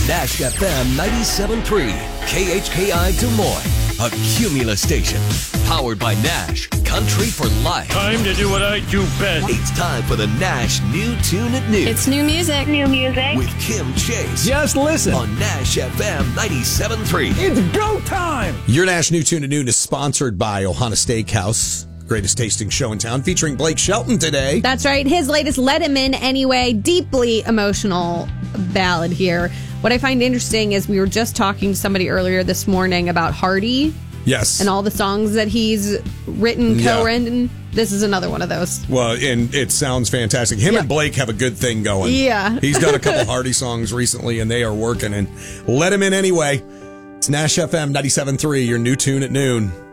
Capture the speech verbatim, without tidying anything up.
Nash F M ninety-seven point three, K H K I Des Moines, a Cumulus station. Powered by Nash, Country for Life. Time to do what I do best. It's time for the Nash New Tune at Noon. It's new music. New music. With Kim Chase. Just listen. On Nash F M ninety-seven point three. It's go time. Your Nash New Tune at Noon is sponsored by Ohana Steakhouse. Greatest tasting show in town, featuring Blake Shelton today. That's right. His latest Let Him In Anyway, deeply emotional ballad here. What I find interesting is we were just talking to somebody earlier this morning about Hardy. Yes. And all the songs that he's written, Yeah. co-written. This is another one of those. Well, and it sounds fantastic. Him Yeah. and Blake have a good thing going. Yeah. He's done a couple Hardy songs recently, and they are working. And Let Him In Anyway. It's Nash F M ninety-seven point three, your new tune at noon.